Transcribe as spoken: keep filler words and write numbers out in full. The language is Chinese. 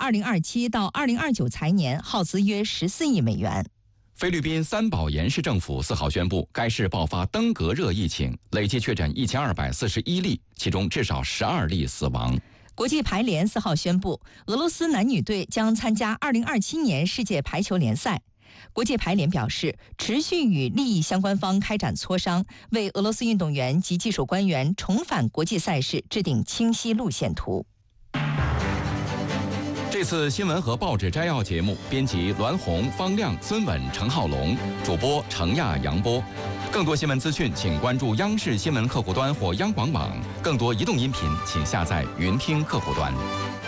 二零二七到二零二九财年耗资约十四亿美元。 菲律宾三宝岩市政府四号宣布，该市爆发登革热疫情，累计确诊一千二百四十一例，其中至少十二例死亡。 国际排联四号宣布，俄罗斯男女队将参加二零二七年世界排球联赛。国际排联表示，持续与利益相关方开展磋商，为俄罗斯运动员及技术官员重返国际赛事制定清晰路线图。 这次新闻和报纸摘要节目，编辑栾红、方亮、孙稳、程浩龙，主播程亚、杨波。更多新闻资讯，请关注央视新闻客户端或央广网。更多移动音频，请下载云听客户端。